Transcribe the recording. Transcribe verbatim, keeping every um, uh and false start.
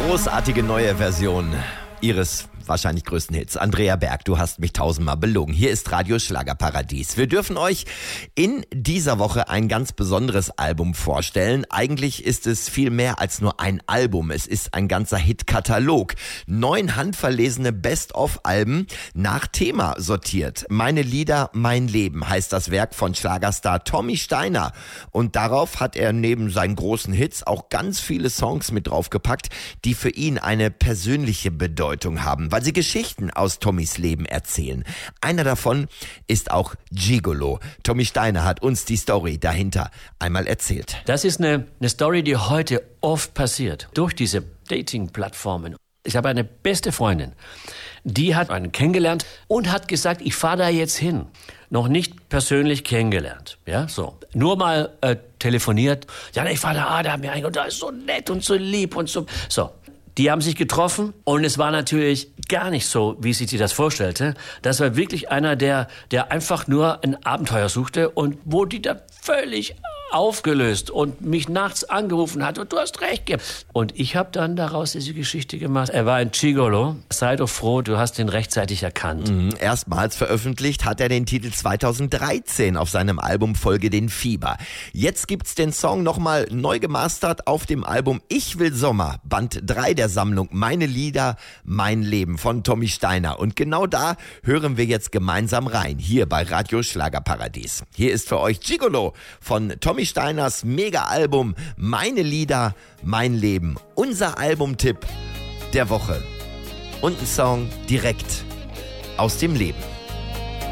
großartige neue Version ihres wahrscheinlich größten Hits. Andrea Berg, du hast mich tausendmal belogen. Hier ist Radio Schlagerparadies. Wir dürfen euch in dieser Woche ein ganz besonderes Album vorstellen. Eigentlich ist es viel mehr als nur ein Album. Es ist ein ganzer Hitkatalog. Neun handverlesene Best-of-Alben nach Thema sortiert. Meine Lieder, mein Leben heißt das Werk von Schlagerstar Tommy Steiner. Und darauf hat er neben seinen großen Hits auch ganz viele Songs mit draufgepackt, die für ihn eine persönliche Bedeutung haben, weil sie Geschichten aus Tommys Leben erzählen. Einer davon ist auch Gigolo. Tommy Steiner hat uns die Story dahinter einmal erzählt. Das ist eine, eine Story, die heute oft passiert. Durch diese Dating-Plattformen. Ich habe eine beste Freundin, die hat einen kennengelernt und hat gesagt, ich fahre da jetzt hin. Noch nicht persönlich kennengelernt, ja, so. Nur mal äh, telefoniert. Ja, ich fahre da, ah, da haben wir einen, und da ist so nett und so lieb und so. So. Die haben sich getroffen und es war natürlich gar nicht so, wie sie sich das vorstellte. Das war wirklich einer, der, der einfach nur ein Abenteuer suchte und wo die da völlig aufgelöst und mich nachts angerufen hat und du hast recht gehabt. Und ich habe dann daraus diese Geschichte gemacht. Er war ein Gigolo. Sei doch froh, du hast ihn rechtzeitig erkannt. Mhm. Erstmals veröffentlicht hat er den Titel zweitausenddreizehn auf seinem Album Folge den Fieber. Jetzt gibt's den Song nochmal neu gemastert auf dem Album Ich will Sommer, Band drei der Sammlung Meine Lieder, mein Leben von Tommy Steiner. Und genau da hören wir jetzt gemeinsam rein, hier bei Radio Schlagerparadies. Hier ist für euch Gigolo von Tommy Steiners Mega-Album Meine Lieder, mein Leben. Unser Albumtipp der Woche. Und ein Song direkt aus dem Leben.